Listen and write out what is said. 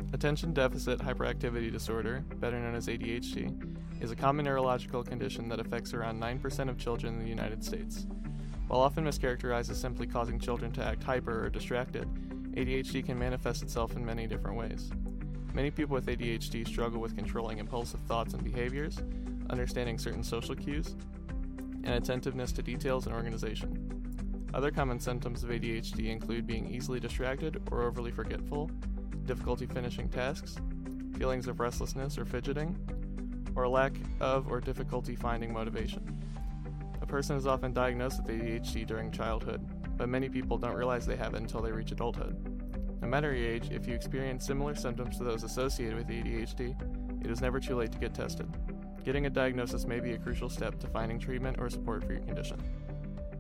Attention Deficit Hyperactivity Disorder, better known as ADHD, is a common neurological condition that affects around 9% of children in the United States. While often mischaracterized as simply causing children to act hyper or distracted, ADHD can manifest itself in many different ways. Many people with ADHD struggle with controlling impulsive thoughts and behaviors, understanding certain social cues, and attentiveness to details and organization. Other common symptoms of ADHD include being easily distracted or overly forgetful, difficulty finishing tasks, feelings of restlessness or fidgeting, or a lack of or difficulty finding motivation. A person is often diagnosed with ADHD during childhood, but many people don't realize they have it until they reach adulthood. No matter your age, if you experience similar symptoms to those associated with ADHD, it is never too late to get tested. Getting a diagnosis may be a crucial step to finding treatment or support for your condition.